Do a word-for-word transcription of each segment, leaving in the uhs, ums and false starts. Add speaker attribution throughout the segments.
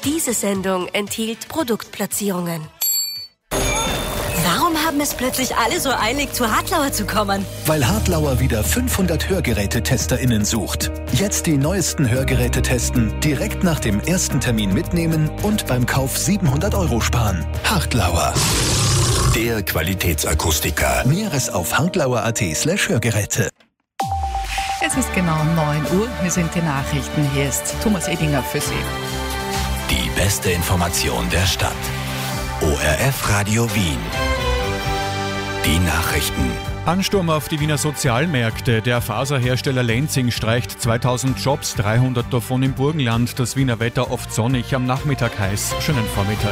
Speaker 1: Diese Sendung enthielt Produktplatzierungen.
Speaker 2: Warum haben es plötzlich alle so eilig, zu Hartlauer zu kommen?
Speaker 3: Weil Hartlauer wieder fünfhundert Hörgerätetesterinnen sucht. Jetzt die neuesten Hörgeräte testen, direkt nach dem ersten Termin mitnehmen und beim Kauf siebenhundert Euro sparen. Hartlauer. Der Qualitätsakustiker. Näheres auf hartlauer.at slash Hörgeräte.
Speaker 4: Es ist genau neun Uhr. Hier sind die Nachrichten. Hier ist Thomas Edinger für Sie.
Speaker 3: Die beste Information der Stadt. O R F Radio Wien. Die Nachrichten.
Speaker 5: Ansturm auf die Wiener Sozialmärkte. Der Faserhersteller Lenzing streicht zweitausend Jobs, dreihundert davon im Burgenland. Das Wiener Wetter oft sonnig, am Nachmittag heiß. Schönen Vormittag.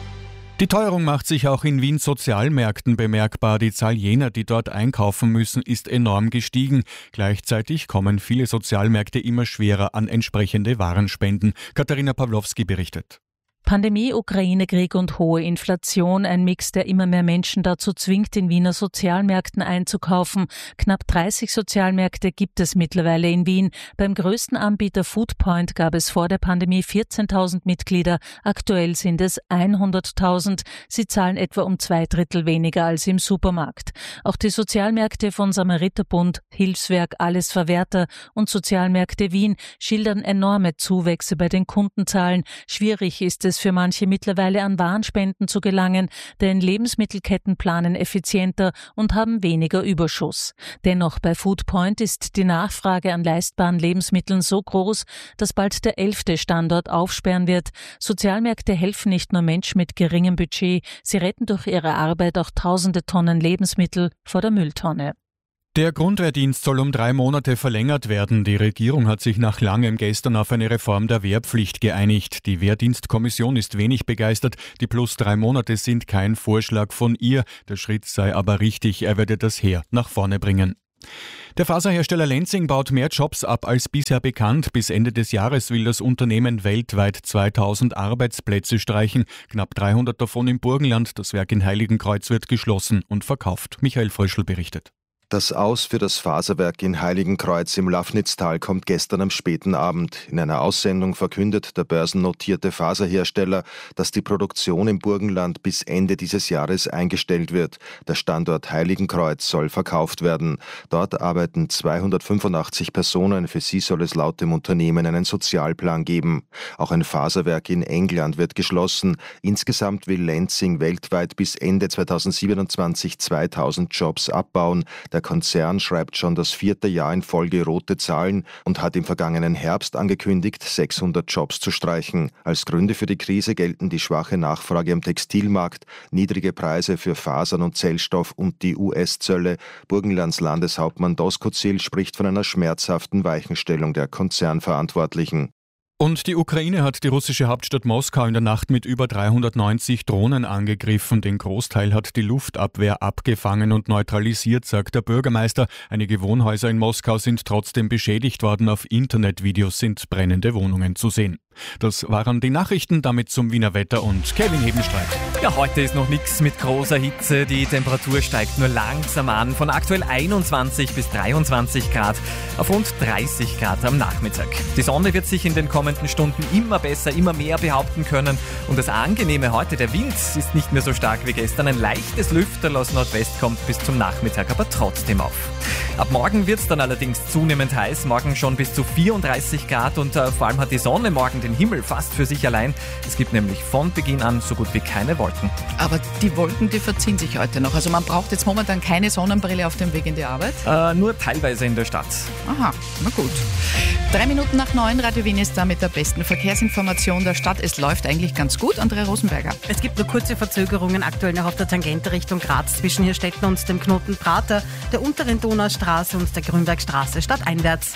Speaker 5: Die Teuerung macht sich auch in Wiens Sozialmärkten bemerkbar. Die Zahl jener, die dort einkaufen müssen, ist enorm gestiegen. Gleichzeitig kommen viele Sozialmärkte immer schwerer an entsprechende Warenspenden. Katharina Pawlowski berichtet.
Speaker 6: Pandemie, Ukraine-Krieg und hohe Inflation, ein Mix, der immer mehr Menschen dazu zwingt, in Wiener Sozialmärkten einzukaufen. Knapp dreißig Sozialmärkte gibt es mittlerweile in Wien. Beim größten Anbieter Foodpoint gab es vor der Pandemie vierzehntausend Mitglieder. Aktuell sind es hunderttausend. Sie zahlen etwa um zwei Drittel weniger als im Supermarkt. Auch die Sozialmärkte von Samariterbund, Hilfswerk, Alles Verwerter und Sozialmärkte Wien schildern enorme Zuwächse bei den Kundenzahlen. Schwierig ist es für manche mittlerweile an Warenspenden zu gelangen, denn Lebensmittelketten planen effizienter und haben weniger Überschuss. Dennoch bei Foodpoint ist die Nachfrage an leistbaren Lebensmitteln so groß, dass bald der elfte Standort aufsperren wird. Sozialmärkte helfen nicht nur Menschen mit geringem Budget, sie retten durch ihre Arbeit auch tausende Tonnen Lebensmittel vor der Mülltonne.
Speaker 5: Der Grundwehrdienst soll um drei Monate verlängert werden. Die Regierung hat sich nach langem gestern auf eine Reform der Wehrpflicht geeinigt. Die Wehrdienstkommission ist wenig begeistert. Die plus drei Monate sind kein Vorschlag von ihr. Der Schritt sei aber richtig. Er werde das Heer nach vorne bringen. Der Faserhersteller Lenzing baut mehr Jobs ab als bisher bekannt. Bis Ende des Jahres will das Unternehmen weltweit zweitausend Arbeitsplätze streichen. Knapp dreihundert davon im Burgenland. Das Werk in Heiligenkreuz wird geschlossen und verkauft. Michael Fröschl berichtet.
Speaker 7: Das Aus für das Faserwerk in Heiligenkreuz im Lafnitztal kommt gestern am späten Abend. In einer Aussendung verkündet der börsennotierte Faserhersteller, dass die Produktion im Burgenland bis Ende dieses Jahres eingestellt wird. Der Standort Heiligenkreuz soll verkauft werden. Dort arbeiten zweihundertfünfundachtzig Personen. Für sie soll es laut dem Unternehmen einen Sozialplan geben. Auch ein Faserwerk in England wird geschlossen. Insgesamt will Lenzing weltweit bis Ende zweitausendsiebenundzwanzig zweitausend Jobs abbauen. Der Konzern schreibt schon das vierte Jahr in Folge rote Zahlen und hat im vergangenen Herbst angekündigt, sechshundert Jobs zu streichen. Als Gründe für die Krise gelten die schwache Nachfrage am Textilmarkt, niedrige Preise für Fasern und Zellstoff und die U S-Zölle. Burgenlands Landeshauptmann Doskozil spricht von einer schmerzhaften Weichenstellung der Konzernverantwortlichen.
Speaker 5: Und die Ukraine hat die russische Hauptstadt Moskau in der Nacht mit über dreihundertneunzig Drohnen angegriffen. Den Großteil hat die Luftabwehr abgefangen und neutralisiert, sagt der Bürgermeister. Einige Wohnhäuser in Moskau sind trotzdem beschädigt worden. Auf Internetvideos sind brennende Wohnungen zu sehen. Das waren die Nachrichten, damit zum Wiener Wetter und Kevin Hebenstreit.
Speaker 8: Ja, heute ist noch nichts mit großer Hitze. Die Temperatur steigt nur langsam an. Von aktuell einundzwanzig bis dreiundzwanzig Grad auf rund dreißig Grad am Nachmittag. Die Sonne wird sich in den kommenden Stunden immer besser, immer mehr behaupten können. Und das Angenehme heute, der Wind ist nicht mehr so stark wie gestern. Ein leichtes Lüfterl aus Nordwest kommt bis zum Nachmittag aber trotzdem auf. Ab morgen wird es dann allerdings zunehmend heiß. Morgen schon bis zu vierunddreißig Grad und äh, vor allem hat die Sonne morgen den Himmel fast für sich allein. Es gibt nämlich von Beginn an so gut wie keine Wolken.
Speaker 4: Aber die Wolken, die verziehen sich heute noch. Also man braucht jetzt momentan keine Sonnenbrille auf dem Weg in die Arbeit?
Speaker 8: Äh, nur teilweise in der Stadt.
Speaker 4: Aha, na gut. Drei Minuten nach neun, Radio Wien ist da mit der besten Verkehrsinformation der Stadt. Es läuft eigentlich ganz gut. Andrea Rosenberger.
Speaker 9: Es gibt nur kurze Verzögerungen aktuell noch auf der Tangente Richtung Graz zwischen Hirstetten und dem Knoten Prater, der unteren Donaustraße und der Grünbergstraße stadteinwärts.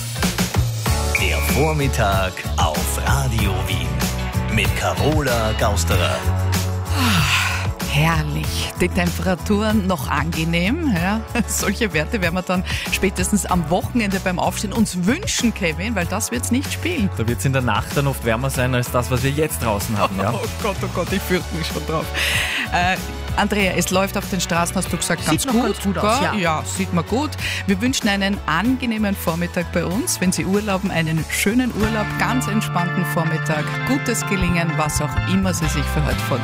Speaker 3: Der Vormittag auf Radio Wien mit Carola Gausterer.
Speaker 4: Herrlich. Die Temperaturen noch angenehm. Ja. Solche Werte werden wir dann spätestens am Wochenende beim Aufstehen uns wünschen, Kevin, weil das wird es nicht spielen.
Speaker 8: Da wird es in der Nacht dann oft wärmer sein als das, was wir jetzt draußen haben.
Speaker 4: Oh,
Speaker 8: ja?
Speaker 4: oh Gott, oh Gott, ich fürchte mich schon drauf. Äh, Andrea, es läuft auf den Straßen, hast du gesagt, ganz
Speaker 9: Sieht
Speaker 4: gut.
Speaker 9: noch ganz gut aus, ja.
Speaker 4: Ja, sieht man gut. Wir wünschen einen angenehmen Vormittag bei uns. Wenn Sie urlauben, einen schönen Urlaub, ganz entspannten Vormittag, gutes Gelingen, was auch immer Sie sich für heute vorgenommen haben.